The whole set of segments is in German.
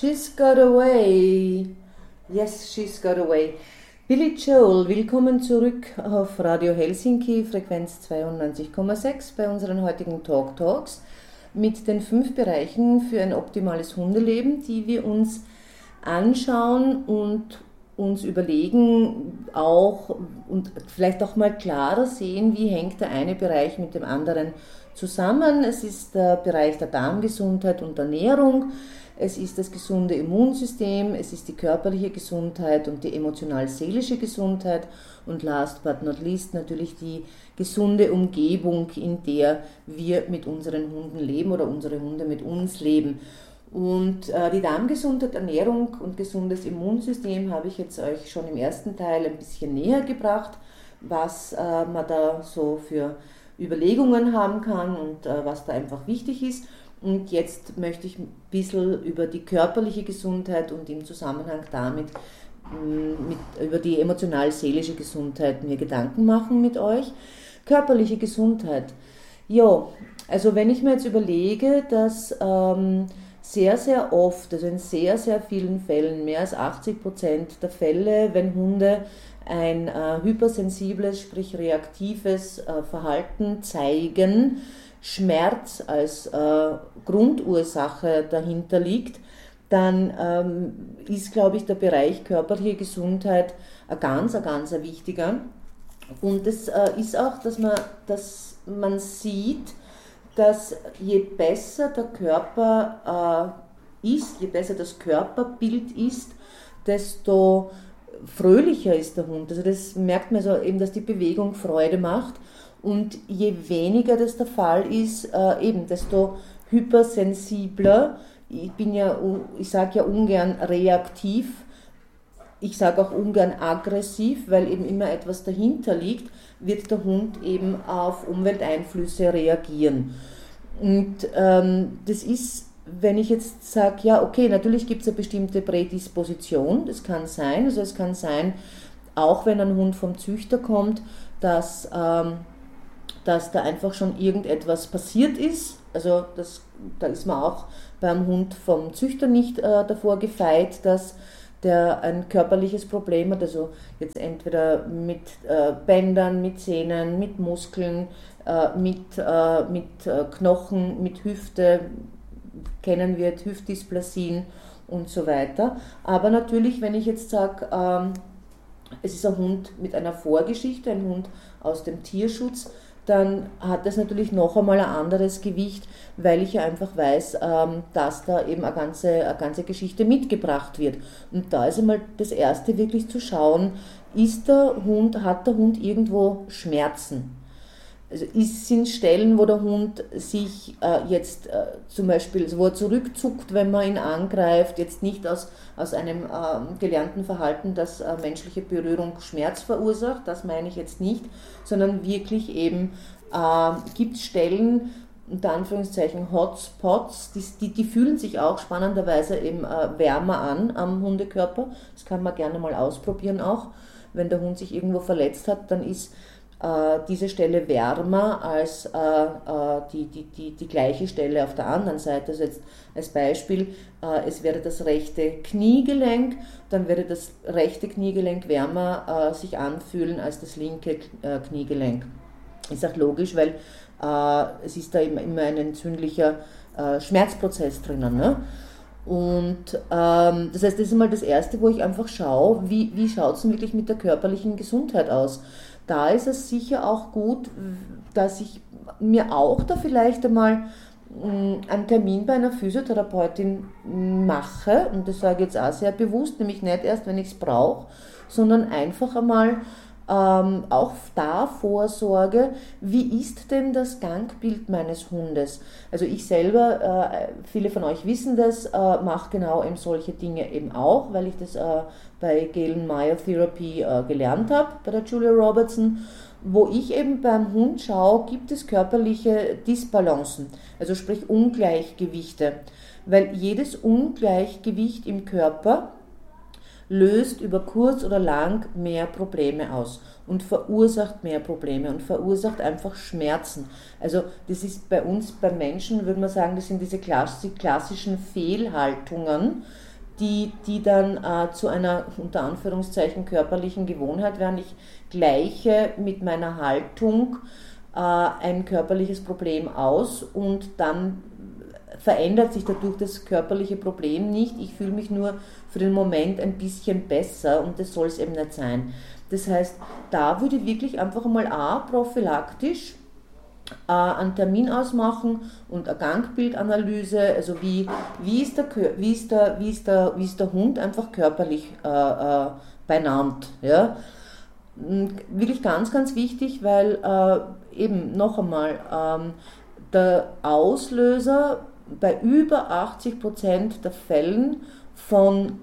She's got away. Yes, she's got away. Billy Joel, willkommen zurück auf Radio Helsinki, Frequenz 92,6 bei unseren heutigen Talk Talks mit den 5 Bereichen für ein optimales Hundeleben, die wir uns anschauen und uns überlegen auch und vielleicht auch mal klarer sehen, wie hängt der eine Bereich mit dem anderen zusammen. Es ist der Bereich der Darmgesundheit und Ernährung, es ist das gesunde Immunsystem, es ist die körperliche Gesundheit und die emotional-seelische Gesundheit und last but not least natürlich die gesunde Umgebung, in der wir mit unseren Hunden leben oder unsere Hunde mit uns leben. Und die Darmgesundheit, Ernährung und gesundes Immunsystem habe ich jetzt euch schon im ersten Teil ein bisschen näher gebracht, was man da so für Überlegungen haben kann und was da einfach wichtig ist. Und jetzt möchte ich ein bisschen über die körperliche Gesundheit und im Zusammenhang damit über die emotional-seelische Gesundheit mir Gedanken machen mit euch. Körperliche Gesundheit. Ja, also wenn ich mir jetzt überlege, dass sehr, sehr oft, also in sehr, sehr vielen Fällen, mehr als 80% der Fälle, wenn Hunde ein hypersensibles, sprich reaktives Verhalten zeigen, Schmerz als Grundursache dahinter liegt, dann ist, glaube ich, der Bereich körperliche Gesundheit ein ganz wichtiger. Und das ist auch, dass man sieht, dass je besser der Körper ist, je besser das Körperbild ist, desto fröhlicher ist der Hund. Also das merkt man so eben, dass die Bewegung Freude macht. Und je weniger das der Fall ist, eben desto hypersensibler. Ich sage ja ungern reaktiv, ich sage auch ungern aggressiv, weil eben immer etwas dahinter liegt, wird der Hund eben auf Umwelteinflüsse reagieren. Und das ist, wenn ich jetzt sage, ja okay, natürlich gibt es eine bestimmte Prädisposition, das kann sein, also es kann sein, auch wenn ein Hund vom Züchter kommt, dass da einfach schon irgendetwas passiert ist, also da ist man auch beim Hund vom Züchter nicht davor gefeit, dass der ein körperliches Problem hat, also jetzt entweder mit Bändern, mit Sehnen, mit Muskeln, mit Knochen, mit Hüfte, kennen wir Hüftdysplasien und so weiter. Aber natürlich, wenn ich jetzt sage, es ist ein Hund mit einer Vorgeschichte, ein Hund aus dem Tierschutz, dann hat das natürlich noch einmal ein anderes Gewicht, weil ich ja einfach weiß, dass da eben eine ganze Geschichte mitgebracht wird. Und da ist einmal das Erste wirklich zu schauen, hat der Hund irgendwo Schmerzen? Also sind Stellen, wo der Hund sich jetzt zum Beispiel, also wo er zurückzuckt, wenn man ihn angreift, jetzt nicht aus einem gelernten Verhalten, dass menschliche Berührung Schmerz verursacht, das meine ich jetzt nicht, sondern wirklich eben gibt es Stellen, unter Anführungszeichen Hotspots, die fühlen sich auch spannenderweise eben wärmer an am Hundekörper. Das kann man gerne mal ausprobieren auch. Wenn der Hund sich irgendwo verletzt hat, dann ist diese Stelle wärmer als die gleiche Stelle auf der anderen Seite. Also jetzt als Beispiel, es wäre das rechte Kniegelenk, dann würde das rechte Kniegelenk wärmer sich anfühlen als das linke Kniegelenk. Ist auch logisch, weil es ist da immer ein entzündlicher Schmerzprozess drinnen. Ne? Und das heißt, das ist mal das Erste, wo ich einfach schaue, wie schaut es denn wirklich mit der körperlichen Gesundheit aus. Da ist es sicher auch gut, dass ich mir auch da vielleicht einmal einen Termin bei einer Physiotherapeutin mache, und das sage ich jetzt auch sehr bewusst, nämlich nicht erst, wenn ich es brauche, sondern einfach einmal auch da vorsorge, wie ist denn das Gangbild meines Hundes? Also ich selber, viele von euch wissen das, mache genau eben solche Dinge eben auch, weil ich das bei Galen Meyer Therapy gelernt habe, bei der Julia Robertson, wo ich eben beim Hund schaue, gibt es körperliche Disbalancen, also sprich Ungleichgewichte, weil jedes Ungleichgewicht im Körper löst über kurz oder lang mehr Probleme aus und verursacht mehr Probleme und verursacht einfach Schmerzen. Also das ist bei uns, beim Menschen, würde man sagen, das sind diese klassischen Fehlhaltungen, die dann zu einer unter Anführungszeichen körperlichen Gewohnheit werden. Ich gleiche mit meiner Haltung ein körperliches Problem aus und dann verändert sich dadurch das körperliche Problem nicht. Ich fühle mich nur für den Moment ein bisschen besser und das soll es eben nicht sein. Das heißt, da würde ich wirklich einfach mal prophylaktisch einen Termin ausmachen und eine Gangbildanalyse, also wie ist der Hund einfach körperlich benannt. Ja? Wirklich ganz, ganz wichtig, weil eben noch einmal der Auslöser bei über 80% der Fällen von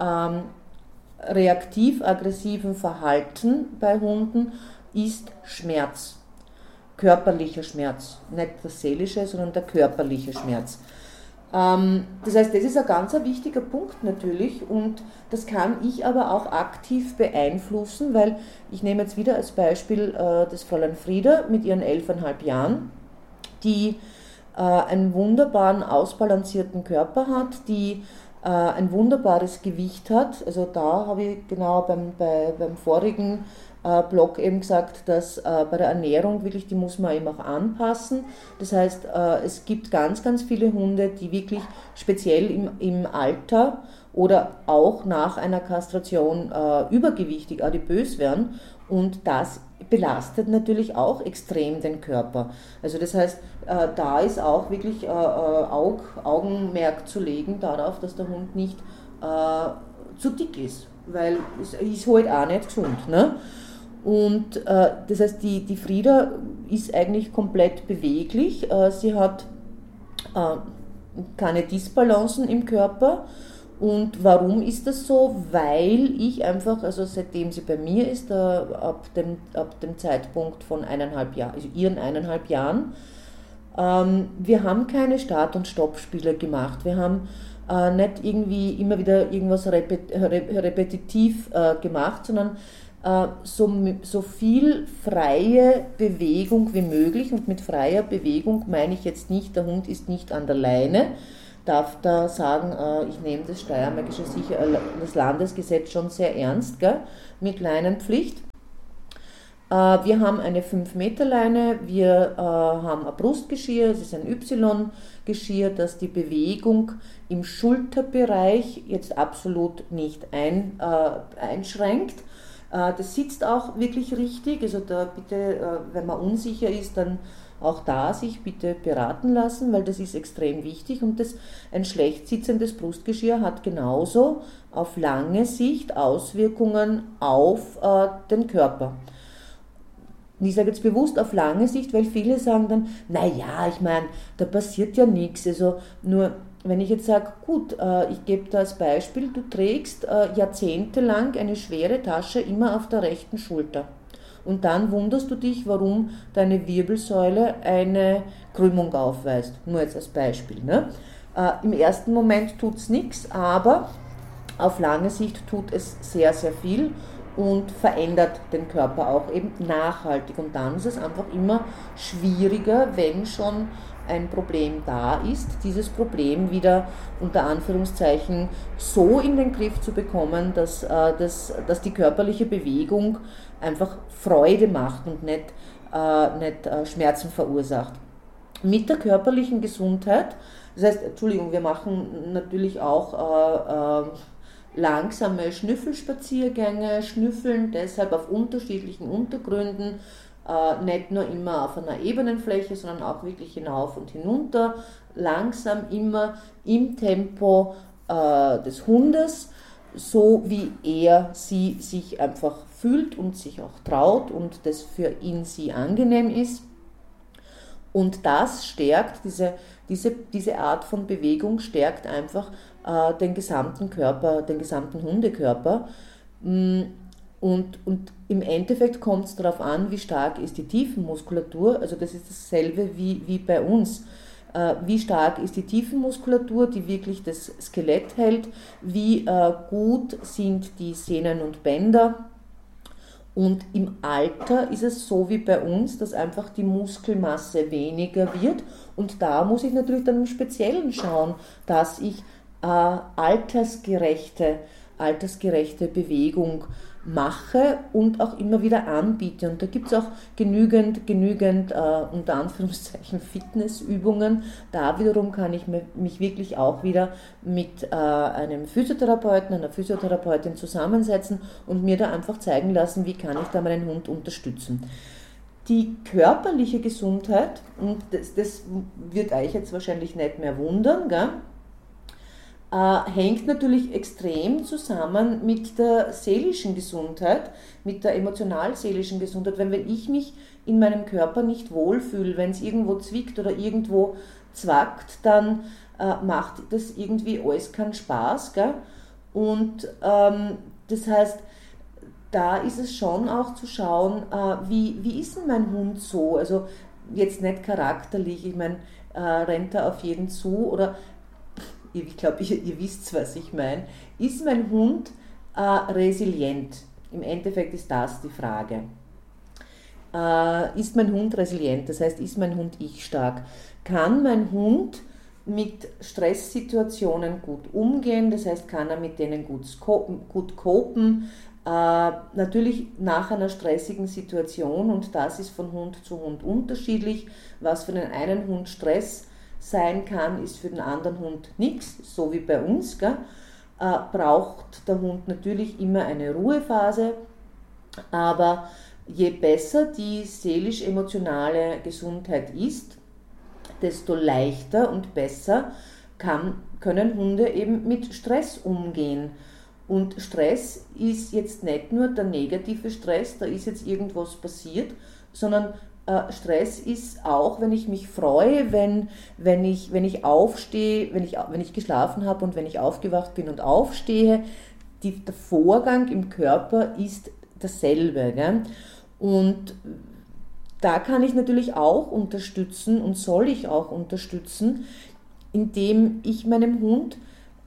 reaktiv-aggressivem Verhalten bei Hunden ist Schmerz. Körperlicher Schmerz, nicht das seelische, sondern der körperliche Schmerz. Das heißt, das ist ein ganz wichtiger Punkt natürlich und das kann ich aber auch aktiv beeinflussen, weil ich nehme jetzt wieder als Beispiel das Fräulein Frieda mit ihren 11,5 Jahren, die einen wunderbaren, ausbalancierten Körper hat, die ein wunderbares Gewicht hat. Also da habe ich genau beim vorigen Blog eben gesagt, dass bei der Ernährung wirklich, die muss man eben auch anpassen. Das heißt, es gibt ganz, ganz viele Hunde, die wirklich speziell im Alter oder auch nach einer Kastration übergewichtig, adipös werden und das belastet natürlich auch extrem den Körper. Also das heißt, da ist auch wirklich Augenmerk zu legen darauf, dass der Hund nicht zu dick ist, weil es ist halt auch nicht gesund. Ne? Und das heißt, die Frieda ist eigentlich komplett beweglich. Sie hat keine Disbalancen im Körper. Und warum ist das so? Weil ich einfach, also seitdem sie bei mir ist, ab dem Zeitpunkt von 1,5 Jahren, also ihren 1,5 Jahren, wir haben keine Start- und Stoppspiele gemacht. Wir haben nicht irgendwie immer wieder irgendwas repetitiv gemacht, sondern so viel freie Bewegung wie möglich. Und mit freier Bewegung meine ich jetzt nicht, der Hund ist nicht an der Leine, darf da sagen, ich nehme das steiermärkische das Landesgesetz schon sehr ernst, gell, mit Leinenpflicht. Wir haben eine 5-Meter-Leine, wir haben ein Brustgeschirr, es ist ein Y-Geschirr, das die Bewegung im Schulterbereich jetzt absolut nicht einschränkt. Das sitzt auch wirklich richtig, also da bitte, wenn man unsicher ist, dann auch da sich bitte beraten lassen, weil das ist extrem wichtig und ein schlecht sitzendes Brustgeschirr hat genauso auf lange Sicht Auswirkungen auf den Körper. Ich sage jetzt bewusst auf lange Sicht, weil viele sagen dann, naja, ich meine, da passiert ja nichts. Also nur, wenn ich jetzt sage, gut, ich gebe da als Beispiel, du trägst jahrzehntelang eine schwere Tasche immer auf der rechten Schulter. Und dann wunderst du dich, warum deine Wirbelsäule eine Krümmung aufweist. Nur jetzt als Beispiel. Ne? Im ersten Moment tut es nichts, aber auf lange Sicht tut es sehr, sehr viel und verändert den Körper auch eben nachhaltig. Und dann ist es einfach immer schwieriger, wenn schon ein Problem da ist, dieses Problem wieder unter Anführungszeichen so in den Griff zu bekommen, dass die körperliche Bewegung einfach Freude macht und nicht Schmerzen verursacht. Mit der körperlichen Gesundheit, das heißt, Entschuldigung, wir machen natürlich auch langsame Schnüffelspaziergänge, schnüffeln deshalb auf unterschiedlichen Untergründen, nicht nur immer auf einer ebenen Fläche, sondern auch wirklich hinauf und hinunter, langsam immer im Tempo des Hundes, so wie sie sich einfach fühlt und sich auch traut und das für ihn, sie angenehm ist. Und das stärkt, diese Art von Bewegung stärkt einfach den gesamten Körper, den gesamten Hundekörper. Und im Endeffekt kommt es darauf an, wie stark ist die Tiefenmuskulatur, also das ist dasselbe wie bei uns. Wie stark ist die Tiefenmuskulatur, die wirklich das Skelett hält, wie gut sind die Sehnen und Bänder. Und im Alter ist es so wie bei uns, dass einfach die Muskelmasse weniger wird und da muss ich natürlich dann im Speziellen schauen, dass ich altersgerechte Bewegung mache und auch immer wieder anbiete. Und da gibt es auch genügend unter Anführungszeichen Fitnessübungen. Da wiederum kann ich mich wirklich auch wieder mit einem Physiotherapeuten, einer Physiotherapeutin zusammensetzen und mir da einfach zeigen lassen, wie kann ich da meinen Hund unterstützen. Die körperliche Gesundheit, und das wird euch jetzt wahrscheinlich nicht mehr wundern, gell? Hängt natürlich extrem zusammen mit der seelischen Gesundheit, mit der emotional-seelischen Gesundheit. Wenn ich mich in meinem Körper nicht wohlfühle, wenn es irgendwo zwickt oder irgendwo zwackt, dann macht das irgendwie alles keinen Spaß. Gell? Und das heißt, da ist es schon auch zu schauen, wie ist denn mein Hund so? Also jetzt nicht charakterlich, ich meine, rennt er auf jeden zu oder ich glaube, ihr wisst, was ich meine. Ist mein Hund resilient? Im Endeffekt ist das die Frage. Ist mein Hund resilient? Das heißt, ist mein Hund ich-stark? Kann mein Hund mit Stresssituationen gut umgehen? Das heißt, kann er mit denen gut copen? Natürlich nach einer stressigen Situation, und das ist von Hund zu Hund unterschiedlich, was für den einen Hund Stress sein kann, ist für den anderen Hund nichts, so wie bei uns. Braucht der Hund natürlich immer eine Ruhephase, aber je besser die seelisch-emotionale Gesundheit ist, desto leichter und besser können Hunde eben mit Stress umgehen. Und Stress ist jetzt nicht nur der negative Stress, da ist jetzt irgendwas passiert, sondern Stress ist auch, wenn ich mich freue, wenn ich aufstehe, wenn ich geschlafen habe und wenn ich aufgewacht bin und aufstehe, der Vorgang im Körper ist dasselbe. Gell? Und da kann ich natürlich auch unterstützen und soll ich auch unterstützen, indem ich meinem Hund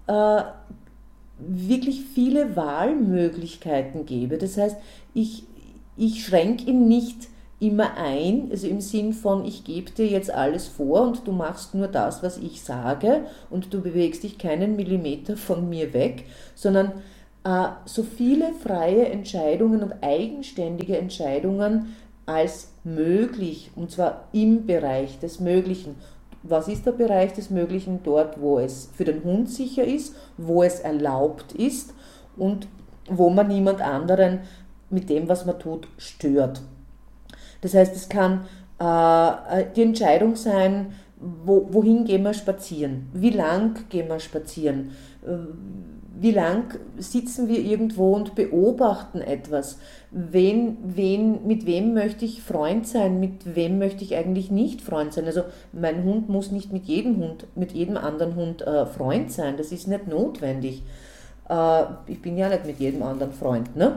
wirklich viele Wahlmöglichkeiten gebe. Das heißt, ich schränke ihn nicht immer ein, also im Sinn von, ich gebe dir jetzt alles vor und du machst nur das, was ich sage und du bewegst dich keinen Millimeter von mir weg, sondern so viele freie Entscheidungen und eigenständige Entscheidungen als möglich, und zwar im Bereich des Möglichen. Was ist der Bereich des Möglichen? Dort, wo es für den Hund sicher ist, wo es erlaubt ist und wo man niemand anderen mit dem, was man tut, stört. Das heißt, es kann die Entscheidung sein, wohin gehen wir spazieren, wie lang gehen wir spazieren, wie lang sitzen wir irgendwo und beobachten etwas, mit wem möchte ich Freund sein, mit wem möchte ich eigentlich nicht Freund sein. Also mein Hund muss nicht mit jedem anderen Hund Freund sein, das ist nicht notwendig. Ich bin ja nicht mit jedem anderen Freund, ne?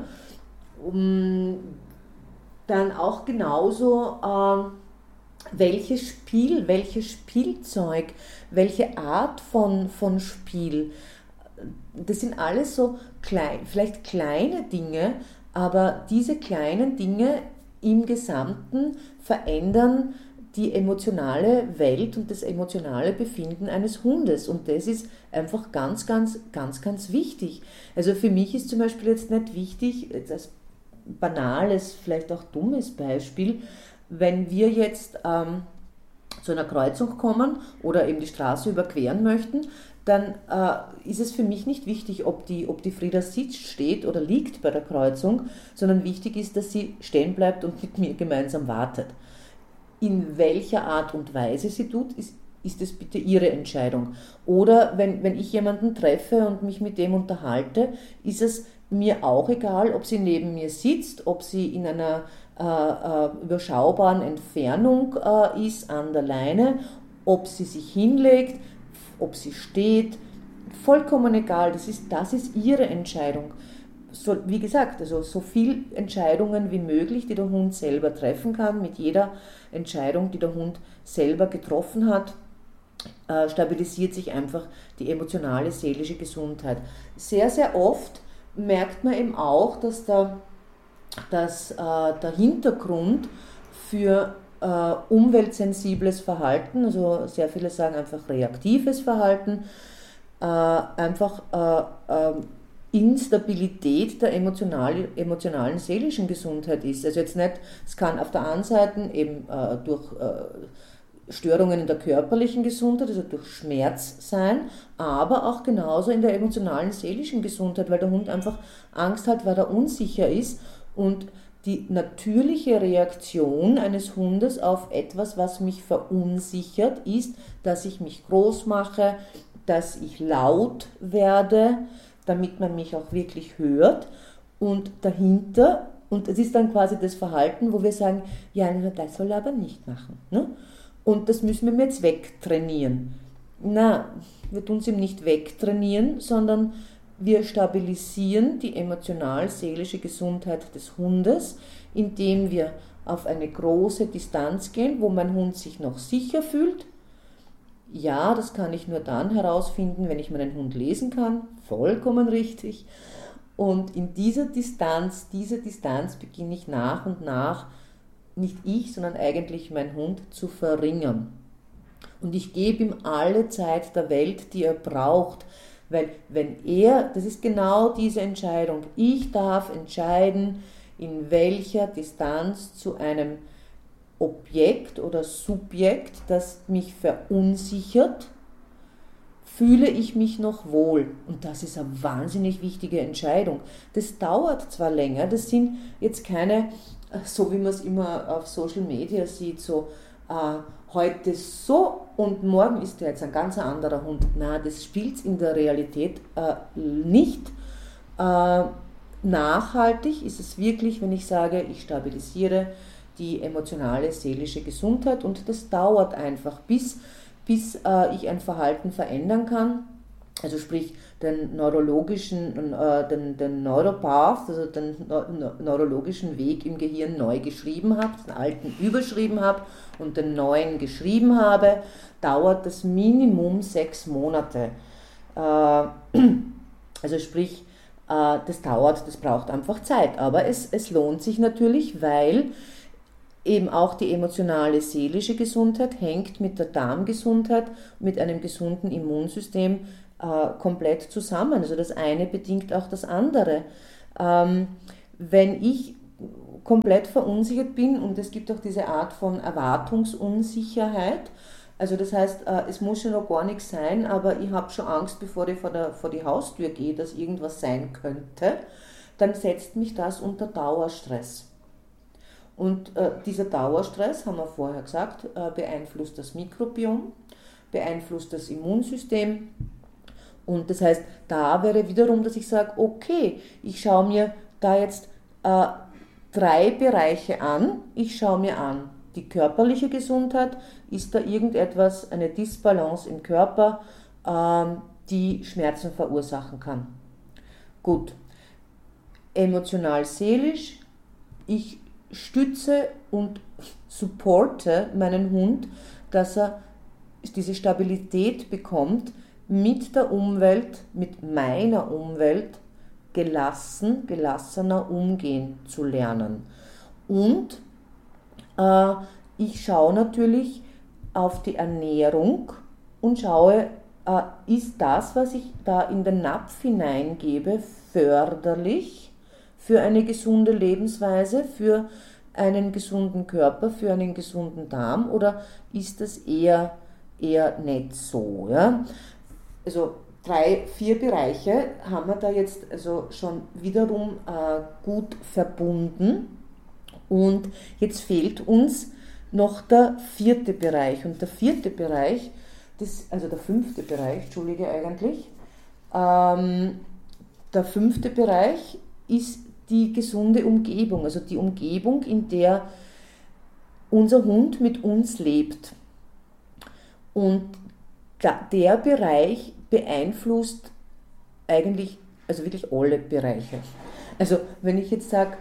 Dann auch genauso, welches Spielzeug, welche Art von Spiel. Das sind alles so vielleicht kleine Dinge, aber diese kleinen Dinge im Gesamten verändern die emotionale Welt und das emotionale Befinden eines Hundes. Und das ist einfach ganz, ganz, ganz, ganz wichtig. Also für mich ist zum Beispiel jetzt nicht wichtig, jetzt als banales, vielleicht auch dummes Beispiel, wenn wir jetzt zu einer Kreuzung kommen oder eben die Straße überqueren möchten, dann ist es für mich nicht wichtig, ob die Frieda sitzt, steht oder liegt bei der Kreuzung, sondern wichtig ist, dass sie stehen bleibt und mit mir gemeinsam wartet. In welcher Art und Weise sie tut, ist es bitte ihre Entscheidung. Oder wenn ich jemanden treffe und mich mit dem unterhalte, ist es mir auch egal, ob sie neben mir sitzt, ob sie in einer überschaubaren Entfernung ist an der Leine, ob sie sich hinlegt, ob sie steht, vollkommen egal, das ist ihre Entscheidung. So, wie gesagt, also so viel Entscheidungen wie möglich, die der Hund selber treffen kann. Mit jeder Entscheidung, die der Hund selber getroffen hat, stabilisiert sich einfach die emotionale, seelische Gesundheit. Sehr, sehr oft merkt man eben auch, dass der Hintergrund für umweltsensibles Verhalten, also sehr viele sagen einfach reaktives Verhalten, einfach Instabilität der emotionalen, seelischen Gesundheit ist. Also jetzt nicht, es kann auf der einen Seite eben durch Störungen in der körperlichen Gesundheit, also durch Schmerz sein, aber auch genauso in der emotionalen, seelischen Gesundheit, weil der Hund einfach Angst hat, weil er unsicher ist. Und die natürliche Reaktion eines Hundes auf etwas, was mich verunsichert, ist, dass ich mich groß mache, dass ich laut werde, damit man mich auch wirklich hört. Und dahinter, und es ist dann quasi das Verhalten, wo wir sagen, ja, das soll er aber nicht machen. Ne? Und das müssen wir jetzt wegtrainieren. Na, wir tun es ihm nicht wegtrainieren, sondern wir stabilisieren die emotional-seelische Gesundheit des Hundes, indem wir auf eine große Distanz gehen, wo mein Hund sich noch sicher fühlt. Ja, das kann ich nur dann herausfinden, wenn ich meinen Hund lesen kann. Vollkommen richtig. Und in dieser Distanz beginne ich nach und nach, nicht ich, sondern eigentlich mein Hund zu verringern. Und ich gebe ihm alle Zeit der Welt, die er braucht. Weil wenn er, das ist genau diese Entscheidung, ich darf entscheiden, in welcher Distanz zu einem Objekt oder Subjekt, das mich verunsichert, fühle ich mich noch wohl. Und das ist eine wahnsinnig wichtige Entscheidung. Das dauert zwar länger, das sind jetzt keine, so wie man es immer auf Social Media sieht, so heute so und morgen ist der jetzt ein ganz anderer Hund. Na, das spielt in der Realität nicht. Nachhaltig ist es wirklich, wenn ich sage, ich stabilisiere die emotionale, seelische Gesundheit, und das dauert einfach, bis ich ein Verhalten verändern kann, also sprich den Neuropath, also den neurologischen Weg im Gehirn neu geschrieben habe, den alten überschrieben habe und den neuen geschrieben habe, dauert das Minimum 6 Monate. Also sprich, das braucht einfach Zeit, aber es lohnt sich natürlich, weil eben auch die emotionale, seelische Gesundheit hängt mit der Darmgesundheit, mit einem gesunden Immunsystem komplett zusammen. Also das eine bedingt auch das andere. Wenn ich komplett verunsichert bin, und es gibt auch diese Art von Erwartungsunsicherheit, also das heißt, es muss schon noch gar nichts sein, aber ich habe schon Angst, bevor ich vor die Haustür gehe, dass irgendwas sein könnte, dann setzt mich das unter Dauerstress. Und dieser Dauerstress, haben wir vorher gesagt, beeinflusst das Mikrobiom, beeinflusst das Immunsystem. Und das heißt, da wäre wiederum, dass ich sage, okay, ich schaue mir da jetzt 3 Bereiche an. Ich schaue mir an die körperliche Gesundheit, ist da irgendetwas, eine Disbalance im Körper, die Schmerzen verursachen kann. Gut, emotional-seelisch, ich stütze und supporte meinen Hund, dass er diese Stabilität bekommt, mit der Umwelt, mit meiner Umwelt gelassener umgehen zu lernen. Und ich schaue natürlich auf die Ernährung und schaue, ist das, was ich da in den Napf hineingebe, förderlich für eine gesunde Lebensweise, für einen gesunden Körper, für einen gesunden Darm, oder ist das eher nicht so? Ja? Also 3, 4 Bereiche haben wir da jetzt also schon wiederum gut verbunden, und jetzt fehlt uns noch der 4. Bereich, und der 4. Bereich, also der 5. Bereich, entschuldige eigentlich, der 5. Bereich ist die gesunde Umgebung, also die Umgebung, in der unser Hund mit uns lebt. Und der Bereich beeinflusst eigentlich, also wirklich alle Bereiche. Also wenn ich jetzt sage,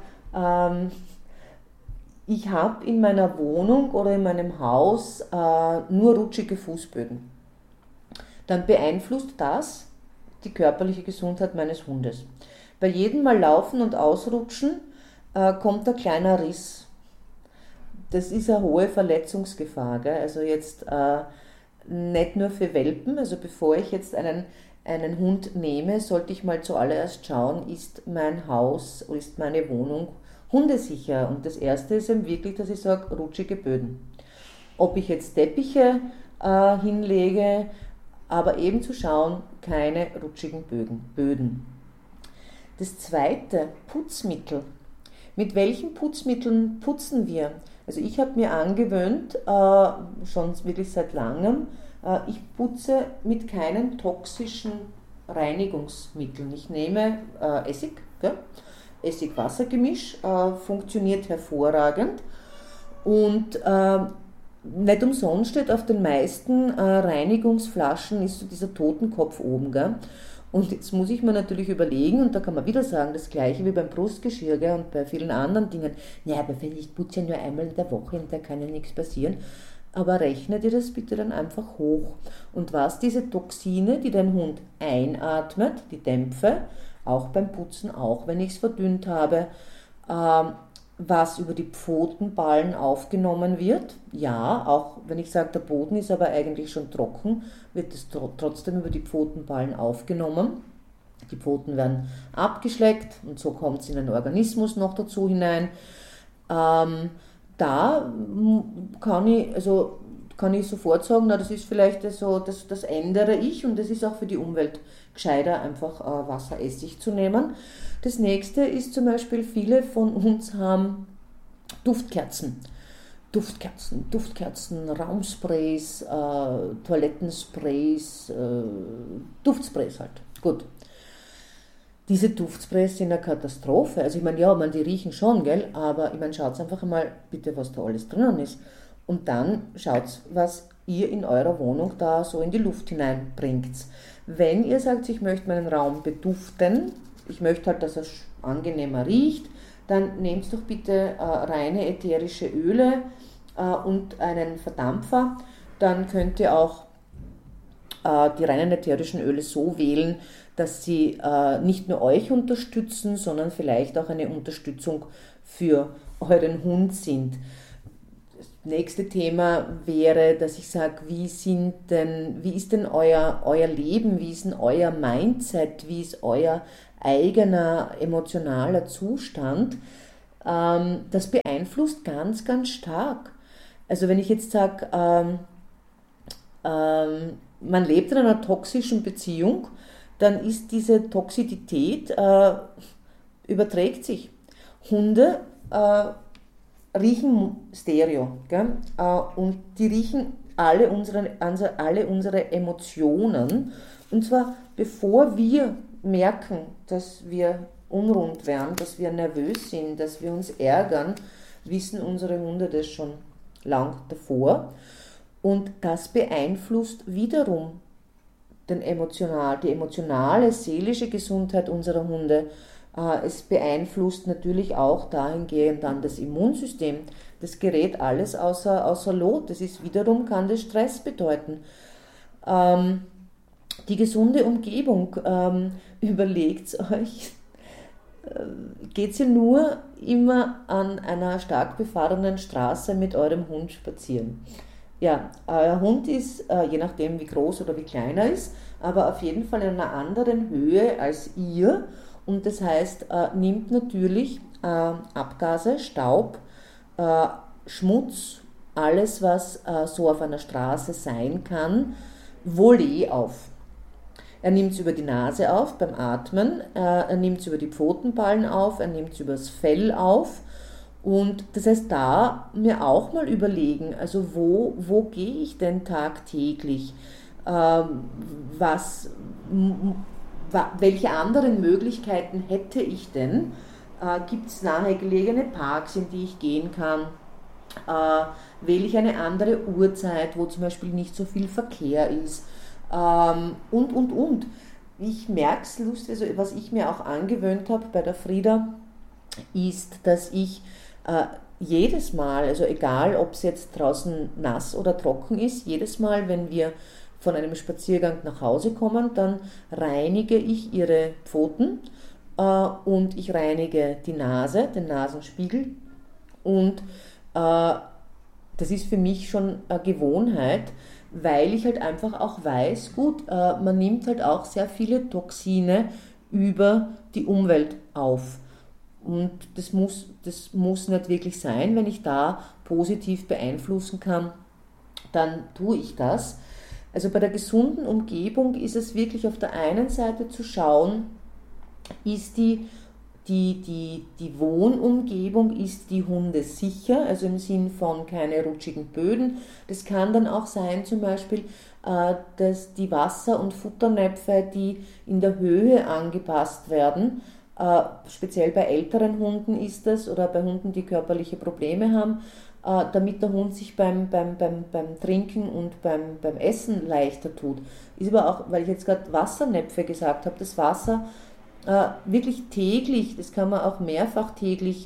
ich habe in meiner Wohnung oder in meinem Haus nur rutschige Fußböden, dann beeinflusst das die körperliche Gesundheit meines Hundes. Bei jedem Mal laufen und ausrutschen kommt ein kleiner Riss. Das ist eine hohe Verletzungsgefahr. Gell? Also jetzt nicht nur für Welpen, also bevor ich jetzt einen einen Hund nehme, sollte ich mal zuallererst schauen, ist mein Haus, ist meine Wohnung hundesicher. Und das Erste ist eben wirklich, dass ich sage, rutschige Böden. Ob ich jetzt Teppiche hinlege, aber eben zu schauen, keine rutschigen Böden. Das Zweite, Putzmittel. Mit welchen Putzmitteln putzen wir? Also ich habe mir angewöhnt, schon wirklich seit langem, ich putze mit keinen toxischen Reinigungsmitteln. Ich nehme Essig, Essig-Wasser-Gemisch, funktioniert hervorragend und nicht umsonst steht auf den meisten Reinigungsflaschen ist so dieser Totenkopf oben. Gell? Und jetzt muss ich mir natürlich überlegen, und da kann man wieder sagen, das gleiche wie beim Brustgeschirr, gell, und bei vielen anderen Dingen. Ja, aber wenn ich putze ja nur einmal in der Woche und da kann ja nichts passieren. Aber rechne dir das bitte dann einfach hoch. Und was diese Toxine, die dein Hund einatmet, die Dämpfe, auch beim Putzen, auch wenn ich es verdünnt habe, was über die Pfotenballen aufgenommen wird. Ja, auch wenn ich sage, der Boden ist aber eigentlich schon trocken, wird es trotzdem über die Pfotenballen aufgenommen. Die Pfoten werden abgeschleckt und so kommt es in den Organismus noch dazu hinein. Da kann ich sofort sagen, na, das ist vielleicht so, das ändere ich und das ist auch für die Umwelt gescheiter, einfach Wasseressig zu nehmen. Das nächste ist zum Beispiel, viele von uns haben Duftkerzen, Raumsprays, Toilettensprays, Duftsprays halt. Gut. Diese Duftsprays sind eine Katastrophe. Also ich meine, ja, die riechen schon, gell? Aber ich meine, schaut einfach einmal bitte, was da alles drinnen ist. Und dann schaut, was ihr in eurer Wohnung da so in die Luft hineinbringt. Wenn ihr sagt, ich möchte meinen Raum beduften, ich möchte halt, dass er angenehmer riecht, dann nehmt doch bitte reine ätherische Öle und einen Verdampfer. Dann könnt ihr auch die reinen ätherischen Öle so wählen, dass sie nicht nur euch unterstützen, sondern vielleicht auch eine Unterstützung für euren Hund sind. Das nächste Thema wäre, dass ich sage, wie ist denn euer Leben, wie ist denn euer Mindset, wie ist euer eigener emotionaler Zustand? Das beeinflusst ganz, ganz stark. Also wenn ich jetzt sage, man lebt in einer toxischen Beziehung, dann ist diese Toxizität, überträgt sich. Hunde riechen Stereo, gell? Und die riechen alle unsere Emotionen. Und zwar bevor wir merken, dass wir unrund werden, dass wir nervös sind, dass wir uns ärgern, wissen unsere Hunde das schon lang davor. Und das beeinflusst wiederum die emotionale, seelische Gesundheit unserer Hunde. Es beeinflusst natürlich auch dahingehend dann das Immunsystem. Das gerät alles außer Lot. Das ist wiederum, kann das Stress bedeuten. Die gesunde Umgebung, überlegt euch, geht ihr nur immer an einer stark befahrenen Straße mit eurem Hund spazieren. Ja, euer Hund ist, je nachdem wie groß oder wie klein er ist, aber auf jeden Fall in einer anderen Höhe als ihr. Und das heißt, nimmt natürlich Abgase, Staub, Schmutz, alles was so auf einer Straße sein kann, Volley auf. Er nimmt es über die Nase auf beim Atmen, er nimmt es über die Pfotenballen auf, er nimmt es über das Fell auf. Und das heißt, da mir auch mal überlegen, also wo gehe ich denn tagtäglich? Welche anderen Möglichkeiten hätte ich denn? Gibt es nahegelegene Parks, in die ich gehen kann? Wähle ich eine andere Uhrzeit, wo zum Beispiel nicht so viel Verkehr ist? Und. Ich merke es lustig, also was ich mir auch angewöhnt habe bei der Frieda, ist, dass ich jedes Mal, also egal ob es jetzt draußen nass oder trocken ist, jedes Mal, wenn wir von einem Spaziergang nach Hause kommen, dann reinige ich ihre Pfoten und ich reinige die Nase, den Nasenspiegel und das ist für mich schon eine Gewohnheit, weil ich halt einfach auch weiß, gut, man nimmt halt auch sehr viele Toxine über die Umwelt auf. Und das muss nicht wirklich sein. Wenn ich da positiv beeinflussen kann, dann tue ich das. Also bei der gesunden Umgebung ist es wirklich auf der einen Seite zu schauen, ist die Wohnumgebung, ist die Hunde sicher, also im Sinn von keine rutschigen Böden. Das kann dann auch sein, zum Beispiel, dass die Wasser- und Futternäpfe, die in der Höhe angepasst werden, speziell bei älteren Hunden ist das oder bei Hunden, die körperliche Probleme haben, damit der Hund sich beim Trinken und beim Essen leichter tut. Ist aber auch, weil ich jetzt gerade Wassernäpfe gesagt habe, das Wasser wirklich täglich, das kann man auch mehrfach täglich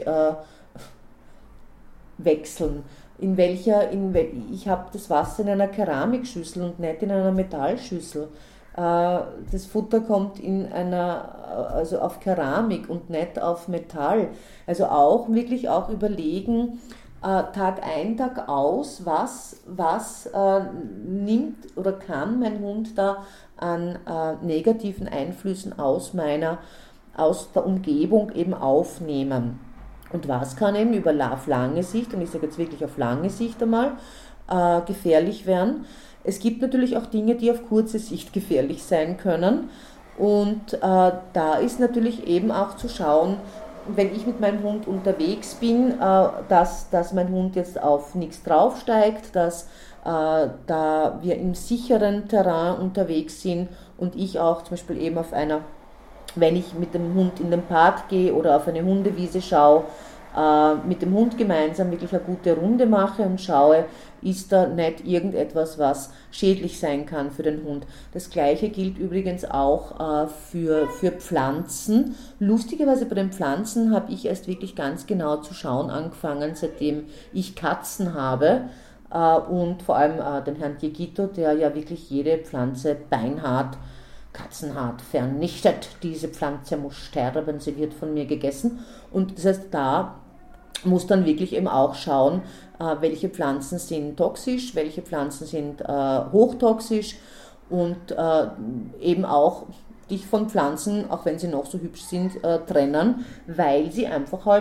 wechseln. Ich habe das Wasser in einer Keramikschüssel und nicht in einer Metallschüssel. Das Futter kommt also auf Keramik und nicht auf Metall. Also auch wirklich auch überlegen, Tag ein, Tag aus, was nimmt oder kann mein Hund da an negativen Einflüssen aus der Umgebung eben aufnehmen. Und was kann eben auf lange Sicht, und ich sage jetzt wirklich auf lange Sicht einmal, gefährlich werden. Es gibt natürlich auch Dinge, die auf kurze Sicht gefährlich sein können. Und da ist natürlich eben auch zu schauen, wenn ich mit meinem Hund unterwegs bin, dass mein Hund jetzt auf nichts draufsteigt, dass da wir im sicheren Terrain unterwegs sind und ich auch zum Beispiel eben wenn ich mit dem Hund in den Park gehe oder auf eine Hundewiese schaue, mit dem Hund gemeinsam wirklich eine gute Runde mache und schaue, ist da nicht irgendetwas, was schädlich sein kann für den Hund. Das gleiche gilt übrigens auch für Pflanzen. Lustigerweise bei den Pflanzen habe ich erst wirklich ganz genau zu schauen angefangen, seitdem ich Katzen habe. Und vor allem den Herrn Diegito, der ja wirklich jede Pflanze beinhart, katzenhart vernichtet. Diese Pflanze muss sterben, sie wird von mir gegessen. Und das heißt, da muss dann wirklich eben auch schauen, welche Pflanzen sind toxisch, welche Pflanzen sind hochtoxisch und eben auch dich von Pflanzen, auch wenn sie noch so hübsch sind, trennen, weil sie einfach halt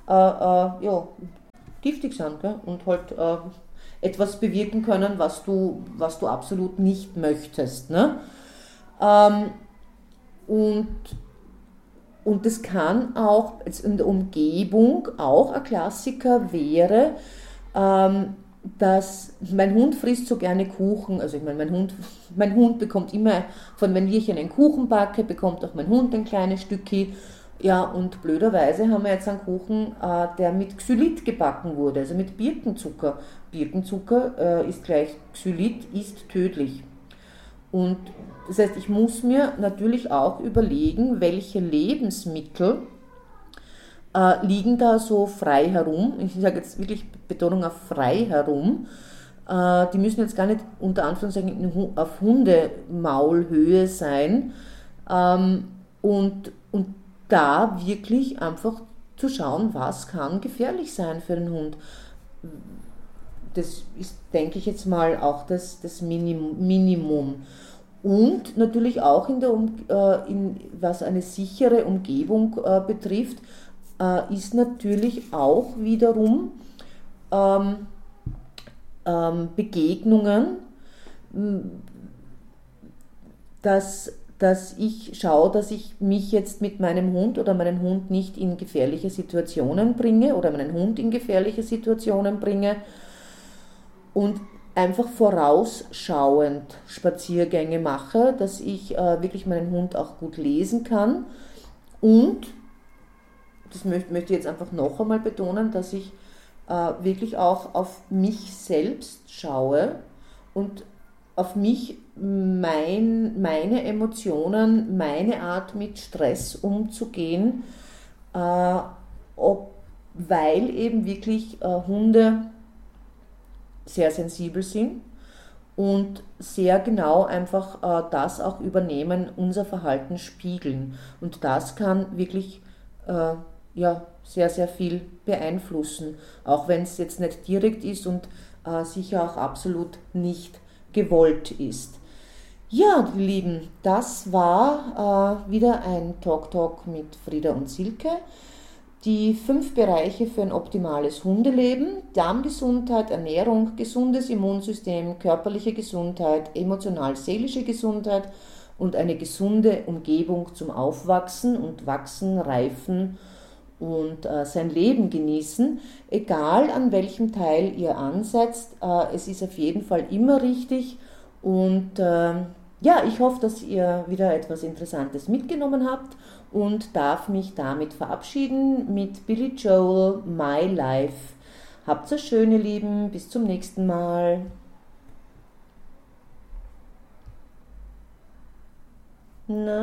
giftig sind, gell? Und halt etwas bewirken können, was du absolut nicht möchtest. Ne? Und das kann auch jetzt in der Umgebung auch ein Klassiker wäre, dass mein Hund frisst so gerne Kuchen. Also ich meine, mein Hund bekommt immer, wenn ich einen Kuchen backe, bekommt auch mein Hund ein kleines Stückchen. Ja, und blöderweise haben wir jetzt einen Kuchen, der mit Xylit gebacken wurde, also mit Birkenzucker. Birkenzucker ist gleich Xylit, ist tödlich. Und das heißt, ich muss mir natürlich auch überlegen, welche Lebensmittel liegen da so frei herum. Ich sage jetzt wirklich Betonung auf frei herum. Die müssen jetzt gar nicht unter Anführungszeichen auf Hundemaulhöhe sein. Und da wirklich einfach zu schauen, was kann gefährlich sein für den Hund. Das ist, denke ich jetzt mal, auch das Minimum. Und natürlich auch was eine sichere Umgebung betrifft, ist natürlich auch wiederum Begegnungen, dass ich schaue, dass ich mich jetzt mit meinem Hund oder meinen Hund nicht in gefährliche Situationen bringe oder meinen Hund in gefährliche Situationen bringe und einfach vorausschauend Spaziergänge mache, dass ich wirklich meinen Hund auch gut lesen kann und, das möchte ich jetzt einfach noch einmal betonen, dass ich wirklich auch auf mich selbst schaue und auf mich, meine Emotionen, meine Art mit Stress umzugehen, weil eben wirklich Hunde sehr sensibel sind und sehr genau einfach das auch übernehmen, unser Verhalten spiegeln. Und das kann wirklich sehr, sehr viel beeinflussen, auch wenn es jetzt nicht direkt ist und sicher auch absolut nicht gewollt ist. Ja, die Lieben, das war wieder ein Talk mit Frieda und Silke. Die 5 Bereiche für ein optimales Hundeleben: Darmgesundheit, Ernährung, gesundes Immunsystem, körperliche Gesundheit, emotional-seelische Gesundheit und eine gesunde Umgebung zum Aufwachsen und Wachsen, Reifen und sein Leben genießen. Egal an welchem Teil ihr ansetzt, es ist auf jeden Fall immer richtig. Und ja, ich hoffe, dass ihr wieder etwas Interessantes mitgenommen habt und darf mich damit verabschieden mit Billy Joel, My Life. Habt's so schön, ihr Lieben. Bis zum nächsten Mal. Na?